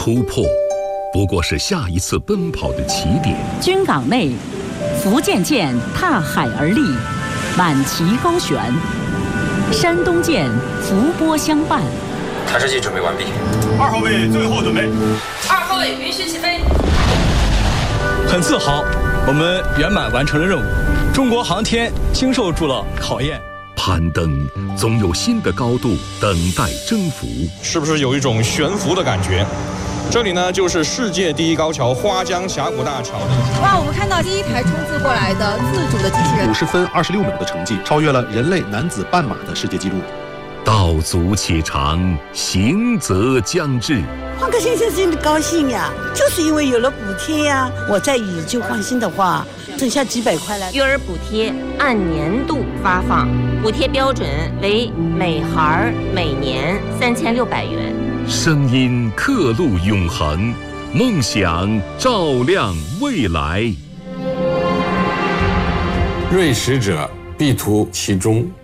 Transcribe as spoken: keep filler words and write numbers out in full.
突破不过是下一次奔跑的起点。 军港内，福建舰踏海而立，满旗高悬；山东舰伏波相伴。 弹射器准备完毕。 二号位最后准备。 二号位允许起飞。 很自豪，我们圆满完成了任务。中国航天经受住了考验。 攀登总有新的高度等待征服， 是不是有一种悬浮的感觉？这里呢，就是世界第一高桥花江峡谷大桥。 哇，我们看到第一台冲刺过来的自主的机器人， 五十分二十六秒的成绩，超越了人类男子半马的世界纪录。 道阻且长，行则将至。 换个先生真的高兴呀，就是因为有了补贴呀。我在以旧换新的话，剩下几百块了。 育儿补贴按年度发放，补贴标准为每孩每年三千六百元。 声音刻录永恒，梦想照亮未来。 锐使者必图其中。